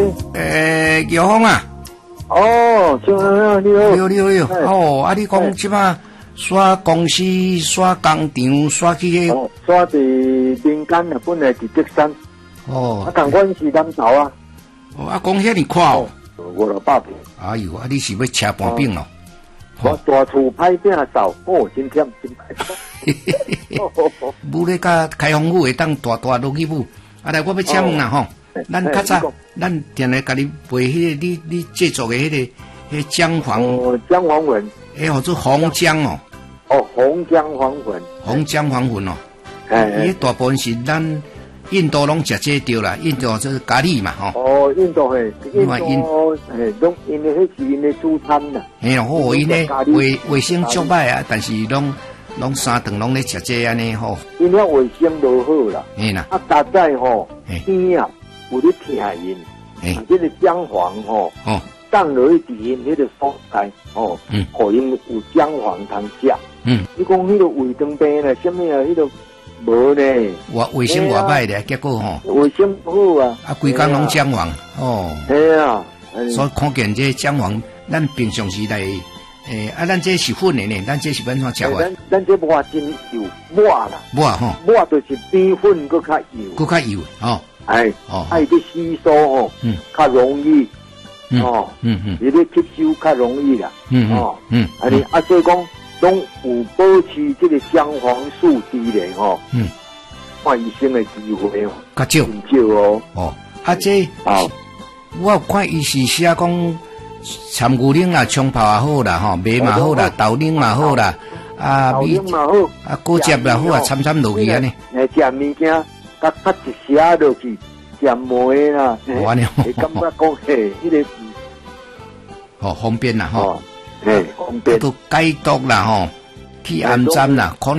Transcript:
姚峰啊。 哦，你好， 你好。哦，啊，你讲即马刷公司、刷工厂、刷去个。 刷伫民间啊，本来伫德山。 哦。 啊，同款是南投啊。 哦，啊，讲遐尼快哦。 500平。 哎呦，啊，你是要车搬饼咯？ 我大厝歹饼扫，真忝真歹。 舞咧甲开封舞会当大落去舞，啊来我要请问啦吼，咱较早咱定来甲你背迄个你制作的迄姜黄， 姜黄粉， 叫做红姜哦。 哦，红姜黄粉， 红姜黄粉哦，伊大部分是咱印度拢食这着啦，印度就是咖喱嘛吼。 哦，印度嘿，印度嘿，拢因为迄是因的主餐啦。 嘿哦，因咧卫生足歹啊，但是拢三顿拢咧食这安尼吼。 因遐卫生无好啦。 嘿啦。 啊，大概吼边啊有咧听因，这个姜黄吼，放落去伫因迄个所在吼，互因有姜黄通食。你讲迄个胃肠病啦，什么啊，迄个。无呢， 卫生外歹咧，结果吼， 卫生不好啊， 啊，规工拢姜黄哦， 系啊， 所以可见这姜黄，咱平常时来，啊，咱这是粉的呢，咱这是怎样吃法？ 咱这抹真油，抹啦， 抹吼， 抹就是比粉更较油， 更较油哦， 哎，爱去吸收吼，较容易，哦，你咧吸收较容易啦，安尼啊，所以讲。拢有保持这个姜黄素低咧吼，看医生的机会哦， 较少， 很少哦。 哦，啊这，我有看医师写讲，参牛奶啦、冲泡也好啦，吼，麦嘛好啦，豆奶嘛好啦，啊， 豆奶嘛好， 啊，果汁也好啊，掺落去安尼。 食物件，甲一些落去，食梅啦，会感觉讲嘿，迄个， 哦，方便啦吼。 嘿，方便。 都解毒啦吼，去安针啦，可能。